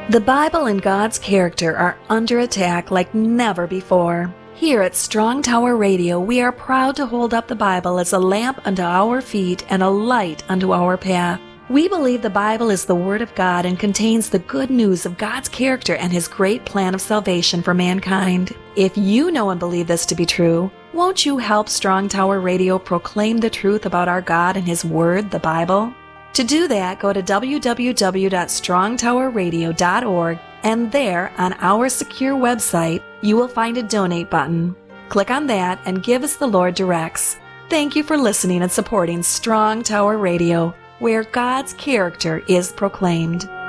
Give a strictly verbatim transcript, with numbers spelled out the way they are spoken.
The Bible and God's character are under attack like never before. Here at Strong Tower Radio, we are proud to hold up the Bible as a lamp unto our feet and a light unto our path. We believe the Bible is the Word of God and contains the good news of God's character and His great plan of salvation for mankind. If you know and believe this to be true, won't you help Strong Tower Radio proclaim the truth about our God and His Word, the Bible? To do that, go to w w w dot strong tower radio dot org, and there, on our secure website, you will find a donate button. Click on that and give as the Lord directs. Thank you for listening and supporting Strong Tower Radio, where God's character is proclaimed.